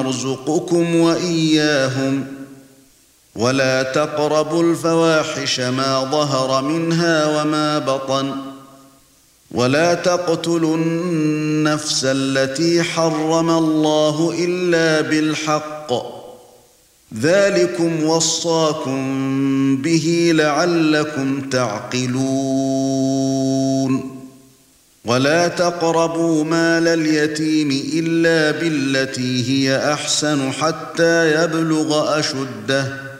نرزقكم وإياهم ولا تقربوا الفواحش ما ظهر منها وما بطن ولا تقتلوا النفس التي حرم الله إلا بالحق ذلكم وصاكم به لعلكم تعقلون ولا تقربوا مال اليتيم إلا بالتي هي أحسن حتى يبلغ أشده